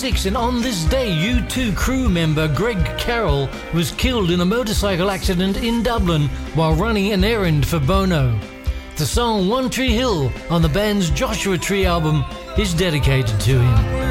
1986, and on this day, U2 crew member Greg Carroll was killed in a motorcycle accident in Dublin while running an errand for Bono. The song One Tree Hill on the band's Joshua Tree album is dedicated to him.